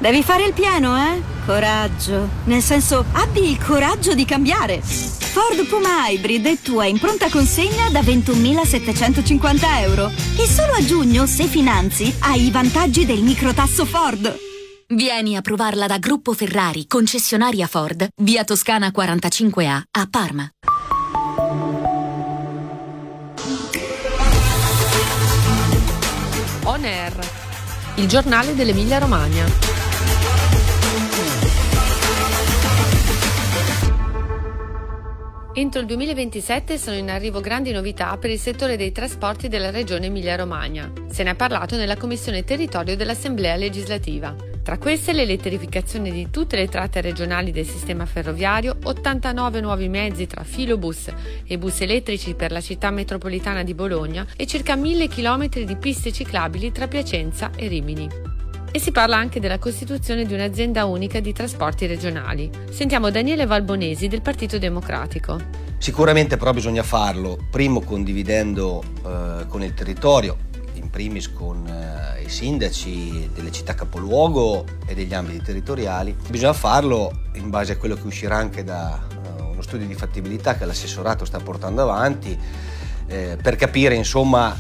Devi fare il pieno, Coraggio. Nel senso, abbi il coraggio di cambiare. Ford Puma Hybrid è tua in pronta consegna da 21.750 euro. E solo a giugno, se finanzi, hai i vantaggi del microtasso Ford. Vieni a provarla da Gruppo Ferrari, concessionaria Ford, via Toscana 45A, a Parma. On Air, il giornale dell'Emilia Romagna. Entro il 2027 sono in arrivo grandi novità per il settore dei trasporti della regione Emilia-Romagna. Se ne è parlato nella Commissione Territorio dell'Assemblea Legislativa. Tra queste l'elettrificazione di tutte le tratte regionali del sistema ferroviario, 89 nuovi mezzi tra filobus e bus elettrici per la città metropolitana di Bologna e circa 1000 km di piste ciclabili tra Piacenza e Rimini. E si parla anche della costituzione di un'azienda unica di trasporti regionali. Sentiamo Daniele Valbonesi del Partito Democratico. Sicuramente però bisogna farlo, primo condividendo con il territorio, in primis con i sindaci delle città capoluogo e degli ambiti territoriali. Bisogna farlo in base a quello che uscirà anche da uno studio di fattibilità che l'assessorato sta portando avanti per capire insomma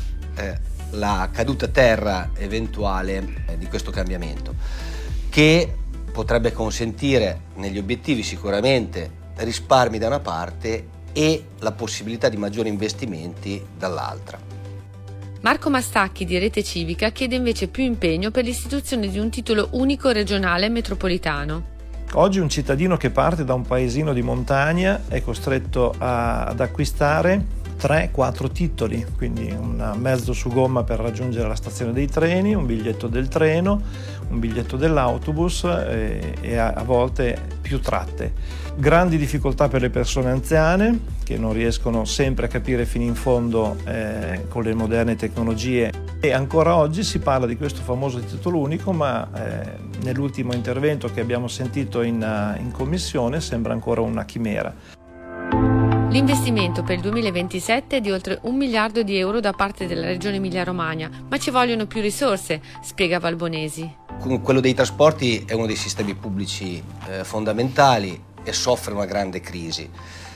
la caduta a terra eventuale di questo cambiamento, che potrebbe consentire negli obiettivi sicuramente risparmi da una parte e la possibilità di maggiori investimenti dall'altra. Marco Mastacchi di Rete Civica chiede invece più impegno per l'istituzione di un titolo unico regionale metropolitano. Oggi un cittadino che parte da un paesino di montagna è costretto ad acquistare 3-4 titoli, quindi un mezzo su gomma per raggiungere la stazione dei treni, un biglietto del treno, un biglietto dell'autobus e a volte più tratte. Grandi difficoltà per le persone anziane che non riescono sempre a capire fino in fondo con le moderne tecnologie, e ancora oggi si parla di questo famoso titolo unico, ma nell'ultimo intervento che abbiamo sentito in commissione sembra ancora una chimera. L'investimento per il 2027 è di oltre 1 miliardo di euro da parte della Regione Emilia-Romagna, ma ci vogliono più risorse, spiega Valbonesi. Quello dei trasporti è uno dei sistemi pubblici fondamentali e soffre una grande crisi.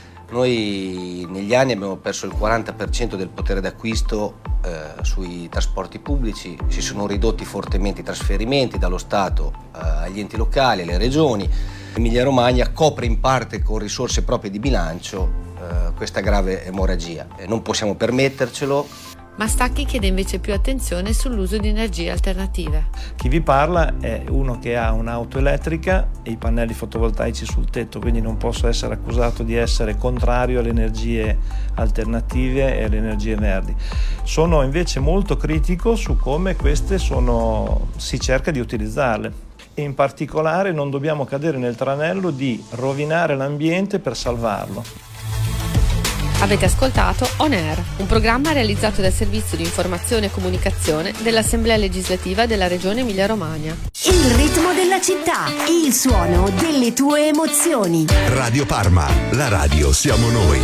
Noi negli anni abbiamo perso il 40% del potere d'acquisto sui trasporti pubblici, si sono ridotti fortemente i trasferimenti dallo Stato agli enti locali, alle regioni. Emilia-Romagna copre in parte con risorse proprie di bilancio questa grave emorragia e non possiamo permettercelo. Mastacchi chiede invece più attenzione sull'uso di energie alternative. Chi vi parla è uno che ha un'auto elettrica e i pannelli fotovoltaici sul tetto, quindi non posso essere accusato di essere contrario alle energie alternative e alle energie verdi. Sono invece molto critico su come queste si cerca di utilizzarle. E in particolare non dobbiamo cadere nel tranello di rovinare l'ambiente per salvarlo. Avete ascoltato On Air, un programma realizzato dal Servizio di Informazione e Comunicazione dell'Assemblea Legislativa della Regione Emilia-Romagna. Il ritmo della città, il suono delle tue emozioni. Radio Parma, la radio siamo noi.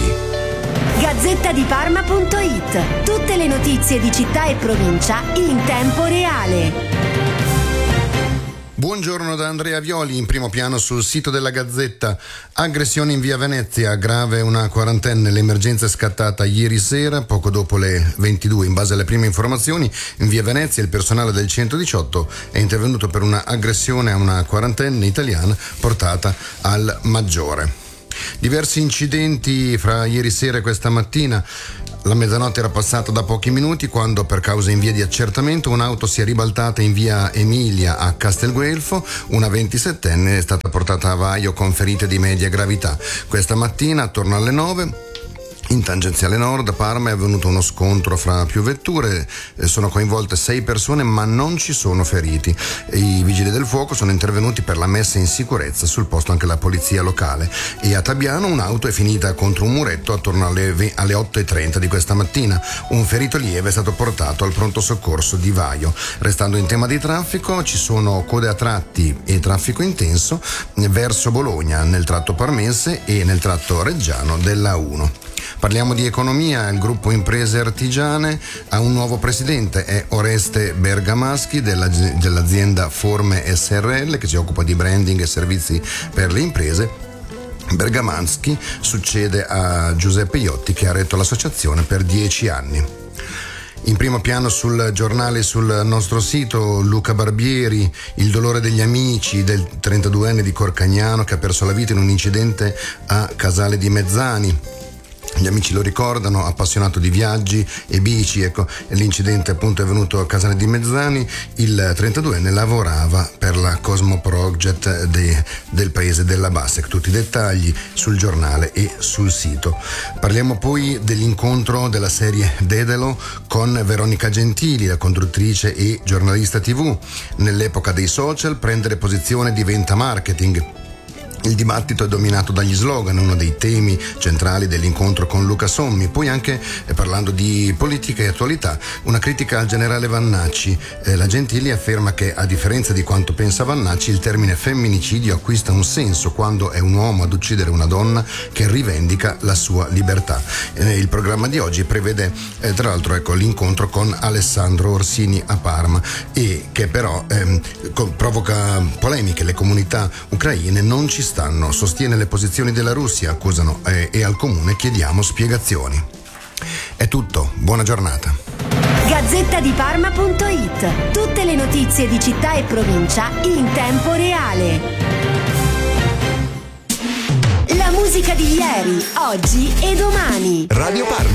Gazzettadiparma.it. Tutte le notizie di città e provincia in tempo reale. Buongiorno da Andrea Violi, in primo piano sul sito della Gazzetta. Aggressione in via Venezia, grave una quarantenne, l'emergenza è scattata ieri sera, poco dopo le 22. In base alle prime informazioni, in via Venezia il personale del 118 è intervenuto per una aggressione a una quarantenne italiana portata al Maggiore. Diversi incidenti fra ieri sera e questa mattina. La mezzanotte era passata da pochi minuti quando, per cause in via di accertamento, un'auto si è ribaltata in via Emilia a Castelguelfo. Una 27enne è stata portata a Vaio con ferite di media gravità. Questa mattina, attorno alle 9, in tangenziale nord a Parma è avvenuto uno scontro fra più vetture, sono coinvolte 6 persone ma non ci sono feriti. I vigili del fuoco sono intervenuti per la messa in sicurezza, sul posto anche la polizia locale. E a Tabiano un'auto è finita contro un muretto attorno alle 8:30 di questa mattina. Un ferito lieve è stato portato al pronto soccorso di Vaio. Restando in tema di traffico, ci sono code a tratti e traffico intenso verso Bologna nel tratto parmense e nel tratto reggiano della A1. Parliamo di economia. Il gruppo Imprese Artigiane ha un nuovo presidente, è Oreste Bergamaschi dell'azienda Forme SRL, che si occupa di branding e servizi per le imprese. Bergamaschi succede a Giuseppe Iotti, che ha retto l'associazione per 10 anni. In primo piano sul giornale, sul nostro sito, Luca Barbieri, il dolore degli amici del 32enne di Corcagnano che ha perso la vita in un incidente a Casale di Mezzani. Gli amici lo ricordano, appassionato di viaggi e bici. Ecco, l'incidente appunto è venuto a Casale di Mezzani. Il 32enne lavorava per la Cosmo Project del paese della Bassec. Tutti i dettagli sul giornale e sul sito. Parliamo poi dell'incontro della serie Dedalo con Veronica Gentili, la conduttrice e giornalista TV. Nell'epoca dei social prendere posizione diventa marketing. Il dibattito è dominato dagli slogan, uno dei temi centrali dell'incontro con Luca Sommi. Poi anche, parlando di politica e attualità, una critica al generale Vannacci. La Gentili afferma che, a differenza di quanto pensa Vannacci, il termine femminicidio acquista un senso quando è un uomo ad uccidere una donna che rivendica la sua libertà. Il programma di oggi prevede tra l'altro l'incontro con Alessandro Orsini a Parma, e che però provoca polemiche. Le comunità ucraine non ci stanno, sostiene le posizioni della Russia, accusano, e al comune chiediamo spiegazioni. È tutto, buona giornata. Gazzettadiparma.it. Tutte le notizie di città e provincia in tempo reale. La musica di ieri, oggi e domani. Radio Parma.